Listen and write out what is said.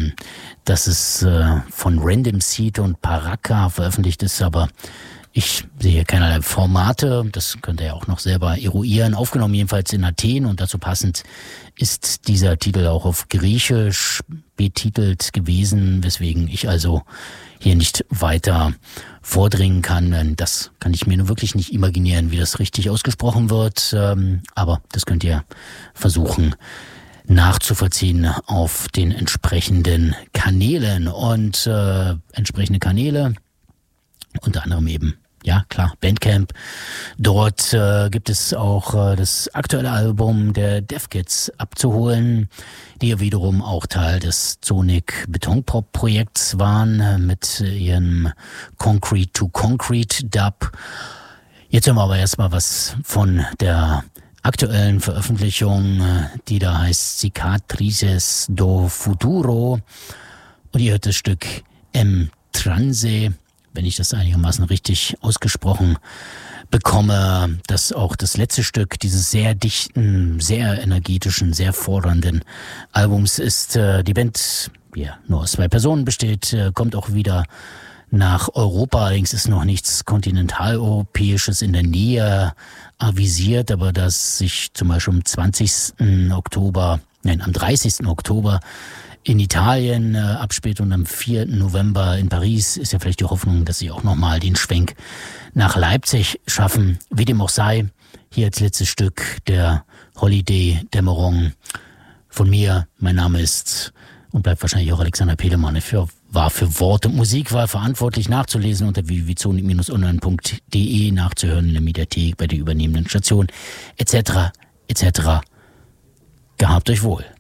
dass es von Random Seed und Paraka veröffentlicht ist, aber ich sehe hier keinerlei Formate, das könnt ihr ja auch noch selber eruieren. Aufgenommen jedenfalls in Athen und dazu passend ist dieser Titel auch auf Griechisch betitelt gewesen, weswegen ich also hier nicht weiter vordringen kann. Denn das kann ich mir nur wirklich nicht imaginieren, wie das richtig ausgesprochen wird, aber das könnt ihr versuchen nachzuvollziehen auf den entsprechenden Kanälen und entsprechende Kanäle. Unter anderem eben, ja klar, Bandcamp. Dort gibt es auch das aktuelle Album der Dev Kids abzuholen, die ja wiederum auch Teil des Sonic Betonpop Projekts waren mit ihrem Concrete to Concrete Dub. Jetzt hören wir aber erstmal was von der aktuellen Veröffentlichung, die da heißt Cicatrices do Futuro. Und ihr hört das Stück M Transe, wenn ich das einigermaßen richtig ausgesprochen bekomme, dass auch das letzte Stück dieses sehr dichten, sehr energetischen, sehr fordernden Albums ist. Die Band, die ja nur aus 2 Personen besteht, kommt auch wieder nach Europa. Allerdings ist noch nichts kontinentaleuropäisches in der Nähe avisiert, aber dass sich zum Beispiel am 30. Oktober in Italien abspielt und am 4. November in Paris ist ja vielleicht die Hoffnung, dass sie auch nochmal den Schwenk nach Leipzig schaffen. Wie dem auch sei, hier als letztes Stück der Holiday-Dämmerung von mir. Mein Name ist und bleibt wahrscheinlich auch Alexander Pelemann. War für Wort- und Musikwahl verantwortlich, nachzulesen unter www.sonic-online.de, nachzuhören in der Mediathek, bei der übernehmenden Station etc. Gehabt euch wohl.